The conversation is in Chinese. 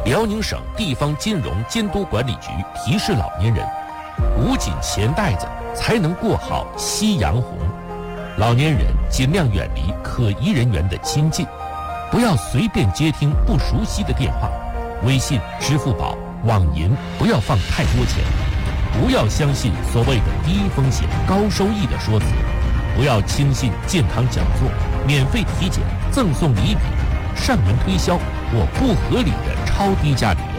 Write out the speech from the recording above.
辽宁省地方金融监督管理局提示老年人，捂紧钱袋子才能过好夕阳红。老年人尽量远离可疑人员的亲近，不要随便接听不熟悉的电话，微信、支付宝、网银不要放太多钱，不要相信所谓的低风险高收益的说辞，不要轻信健康讲座、免费体检、赠送礼品、上门推销或不合理的超低价礼。